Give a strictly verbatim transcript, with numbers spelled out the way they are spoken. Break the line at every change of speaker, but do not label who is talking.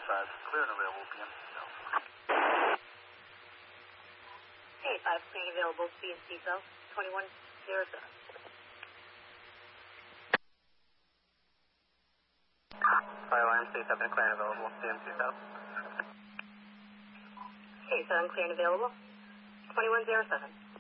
five, clear and available, P M.
Hey, five, clear and available, C S C South, twenty-one zero seven.
Fire line, C seven, clear and available, C M C South.
Hey, seven, clear and available, twenty-one zero seven.